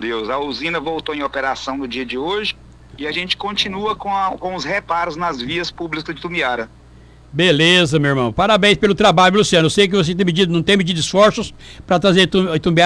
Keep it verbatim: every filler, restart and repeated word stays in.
Deus. A usina voltou em operação no dia de hoje e a gente continua com, a, com os reparos nas vias públicas de Itumiara. Beleza, meu irmão. Parabéns pelo trabalho, Luciano. Eu sei que você tem medido, não tem medido esforços para trazer Itumbiara